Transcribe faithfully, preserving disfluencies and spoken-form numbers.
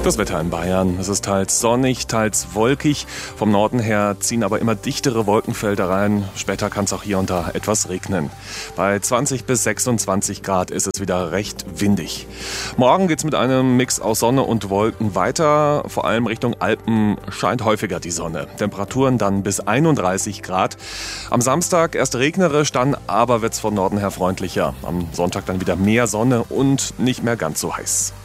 Das Wetter in Bayern, es ist teils sonnig, teils wolkig. Vom Norden her ziehen aber immer dichtere Wolkenfelder rein. Später kann es auch hier und da etwas regnen. Bei zwanzig bis sechsundzwanzig Grad ist es wieder recht windig. Morgen geht es mit einem Mix aus Sonne und Wolken weiter. Vor allem Richtung Alpen scheint häufiger die Sonne. Temperaturen dann bis einunddreißig Grad. Am Samstag erst regnerisch, dann aber wird es von Norden her freundlicher. Am Sonntag dann wieder mehr Sonne und nicht mehr ganz so heiß.